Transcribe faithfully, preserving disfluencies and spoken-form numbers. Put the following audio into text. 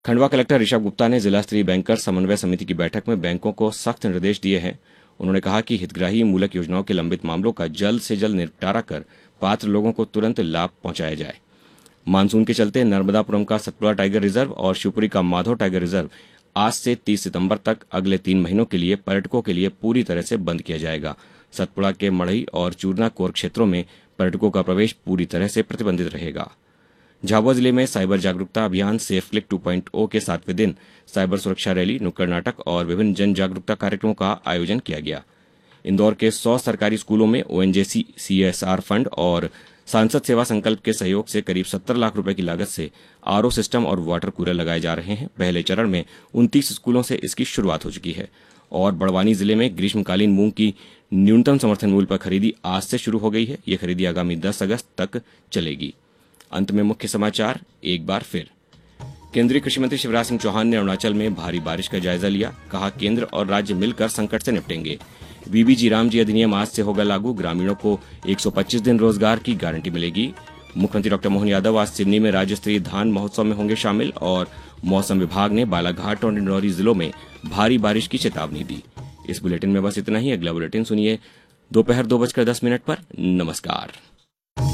Khandwa collector Rishabh Gupta ने जिला स्तरीय बैंकर समन्वय समिति की बैठक में बैंकों को सख्त निर्देश दिए हैं। उन्होंने कहा कि हितग्राही मूलक योजनाओं के लंबित मामलों का जल्द से जल्द निपटारा कर पात्र लोगों को तुरंत लाभ पहुंचाया जाए। मानसून के चलते नर्मदापुरम का सतपुड़ा टाइगर रिजर्व और शिवपुरी का माधव टाइगर रिजर्व आज से तीस सितंबर तक अगले तीन महीनों के लिए पर्यटकों के लिए पूरी तरह से बंद किया जाएगा। सतपुड़ा के मढ़ई और चूरना कोर क्षेत्रों में पर्यटकों का प्रवेश पूरी तरह से प्रतिबंधित रहेगा। झाबुआ जिले में साइबर जागरूकता अभियान सेफ क्लिक टू पॉइंट ओ के सातवें दिन साइबर सुरक्षा रैली, नुक्कड़ नाटक और विभिन्न जन जागरूकता कार्यक्रमों का आयोजन किया गया। इंदौर के सौ सरकारी स्कूलों में ओएनजीसी सीएसआर फंड और सांसद सेवा संकल्प के सहयोग से करीब सत्तर लाख रुपए की लागत से आरओ सिस्टम और वाटर कूलर लगाए जा रहे हैं। पहले चरण में उनतीस स्कूलों से इसकी शुरुआत हो चुकी है। और बड़वानी जिले में ग्रीष्मकालीन मूंग की न्यूनतम समर्थन मूल्य पर खरीदी आज से शुरू हो गई है। ये खरीदी आगामी दस अगस्त तक चलेगी। अंत में मुख्य समाचार एक बार फिर। केंद्रीय कृषि मंत्री शिवराज सिंह चौहान ने अरुणाचल में भारी बारिश का जायजा लिया। कहा, केंद्र और राज्य मिलकर संकट से निपटेंगे। बीबीजी रामजी अधिनियम आज से होगा लागू। ग्रामीणों को एक सौ पच्चीस दिन रोजगार की गारंटी मिलेगी। मुख्यमंत्री डॉक्टर मोहन यादव आज सिवनी में राज्य स्तरीय धान महोत्सव में होंगे शामिल। और मौसम विभाग ने बालाघाट और डिंडौरी जिलों में भारी बारिश की चेतावनी दी। इस बुलेटिन में बस इतना ही। अगला बुलेटिन सुनिए दोपहर दो बजकर दस मिनट पर। नमस्कार।